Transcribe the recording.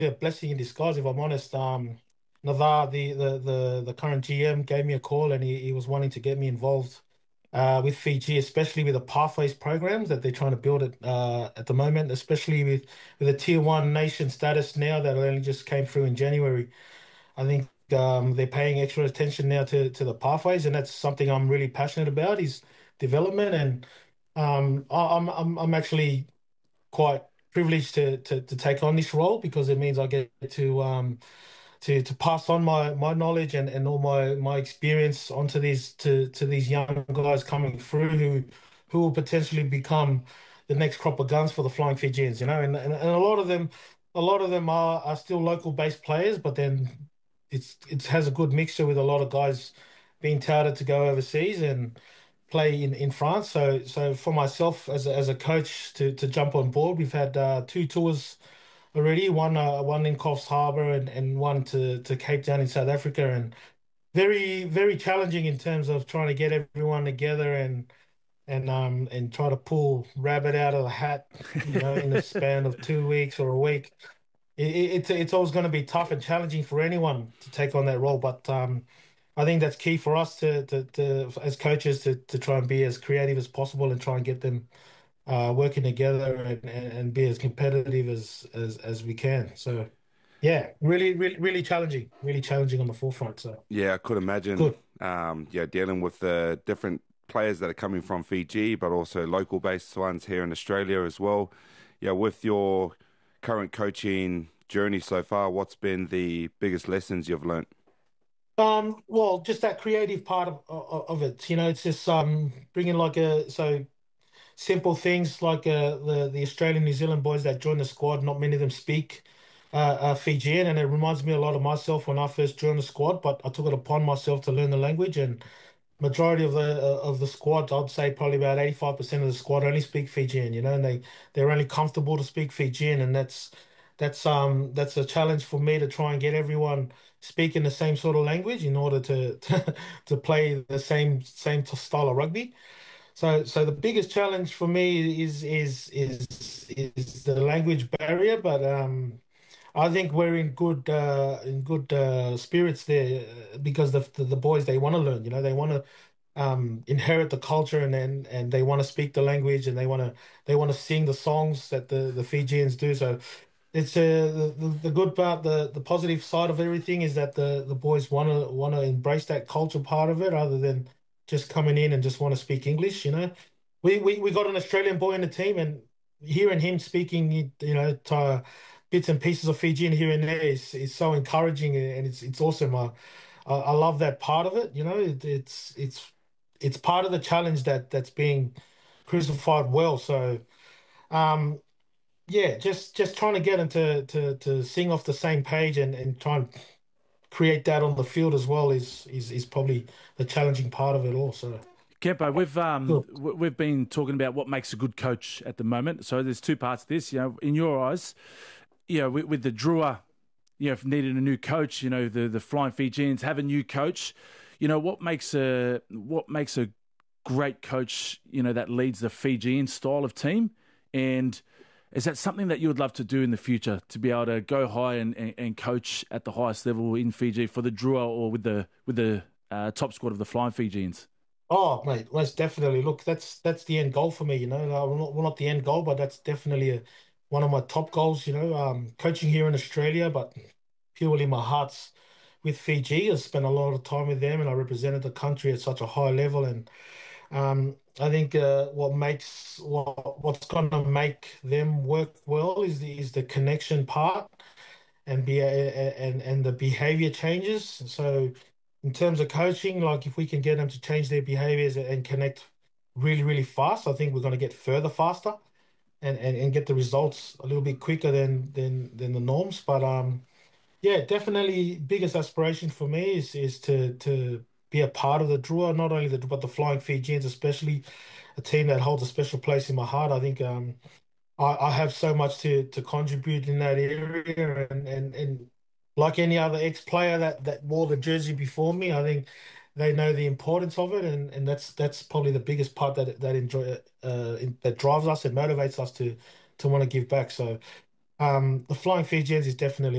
a blessing in disguise, if I'm honest. Navar, the current GM, gave me a call and he was wanting to get me involved with Fiji, especially with the pathways programs that they're trying to build at the moment, especially with a tier one nation status now that only just came through in January. I think they're paying extra attention now to the pathways, and that's something I'm really passionate about is development. And I'm actually quite privileged to take on this role because it means I get to pass on my knowledge and all my experience onto these young guys coming through who will potentially become the next crop of guns for the Flying Fijians, and a lot of them are still local based players, but then it has a good mixture with a lot of guys being touted to go overseas and play in France. So for myself as a coach to jump on board, we've had two tours already. One in Coffs Harbour and one to Cape Town in South Africa, and very very challenging in terms of trying to get everyone together and try to pull rabbit out of the hat, in the span of 2 weeks or a week. It's always going to be tough and challenging for anyone to take on that role, but I think that's key for us to as coaches to try and be as creative as possible and try and get them working together and be as competitive as we can. So yeah, really, really, really challenging on the forefront. So Yeah, I could imagine. good. Yeah, dealing with the different players that are coming from Fiji, but also local-based ones here in Australia as well. Yeah, with your current coaching journey so far, what's been the biggest lessons you've learnt? Well, just that creative part of it, it's just bringing like a so simple things like the Australian New Zealand boys that join the squad. Not many of them speak Fijian, and it reminds me a lot of myself when I first joined the squad. But I took it upon myself to learn the language, and majority of the squad, I'd say probably about 85% of the squad only speak Fijian, and they're only comfortable to speak Fijian, and that's a challenge for me to try and get everyone speaking the same sort of language in order to play the same style of rugby. So the biggest challenge for me is the language barrier, but I think we're in good spirits there because the boys they want to learn, they want to inherit the culture and they want to speak the language and they want to sing the songs that the Fijians do. So it's the good part, the positive side of everything is that the boys want to embrace that culture part of it rather than just coming in and just want to speak English. We got an Australian boy in the team, and hearing him speaking, bits and pieces of Fijian here and there is so encouraging, and it's awesome. I love that part of it. It's part of the challenge that's being crucified well. So yeah, just trying to get them to sing off the same page and try and create that on the field as well is probably the challenging part of it all. So Kempo, good. we've been talking about what makes a good coach at the moment. So there's two parts to this. In your eyes, with the Drua, if needed a new coach, the Flying Fijians have a new coach. What makes a great coach, that leads the Fijian style of team, and is that something that you would love to do in the future to be able to go high and coach at the highest level in Fiji for the Drua or with the top squad of the Flying Fijians? Oh, mate, most definitely. Look, that's the end goal for me. Well, not the end goal, but that's definitely one of my top goals. Coaching here in Australia, but purely my heart's with Fiji. I spent a lot of time with them, and I represented the country at such a high level. And I think what's going to make them work well is the connection part and the behavior changes. So in terms of coaching, like if we can get them to change their behaviors and connect really, really fast, I think we're going to get further faster and get the results a little bit quicker than the norms. But yeah, definitely biggest aspiration for me is to be a part of the Drua, not only but the Flying Fijians, especially a team that holds a special place in my heart. I think I have so much to contribute in that area, and like any other ex-player that wore the jersey before me, I think they know the importance of it, and that's probably the biggest part that drives us and motivates us to want to give back. So The Flying Fijians is definitely